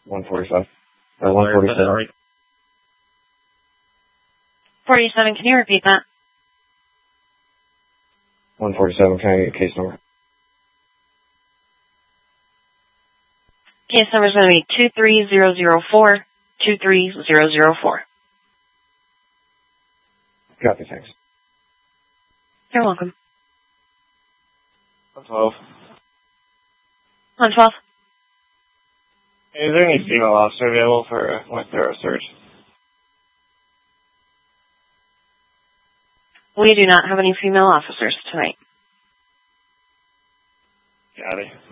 145. 147. 47, can you repeat that? 147, can I get a case number? Case number is going to be 23004, 23004. Copy, thanks. You're welcome. 112. 112. Is there any female officer available for a more thorough search? We do not have any female officers tonight. Got it.